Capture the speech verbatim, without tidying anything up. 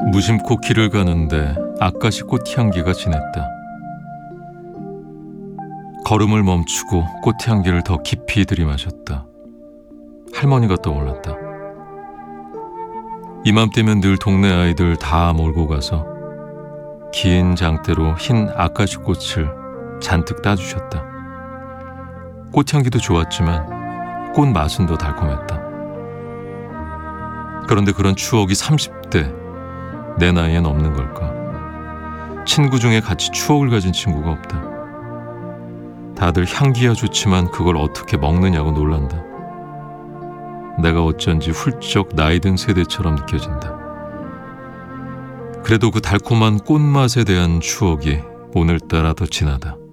무심코 길을 가는데 아까시 꽃향기가 진했다. 걸음을 멈추고 꽃향기를 더 깊이 들이마셨다. 할머니가 떠올랐다. 이맘때면 늘 동네 아이들 다 몰고 가서 긴 장대로 흰 아까시 꽃을 잔뜩 따주셨다. 꽃향기도 좋았지만 꽃 맛은 더 달콤했다. 그런데 그런 추억이 삼십 대 내 나이엔 없는 걸까? 친구 중에 같이 추억을 가진 친구가 없다. 다들 향기야 좋지만 그걸 어떻게 먹느냐고 놀란다. 내가 어쩐지 훌쩍 나이 든 세대처럼 느껴진다. 그래도 그 달콤한 꽃맛에 대한 추억이 오늘따라 더 진하다.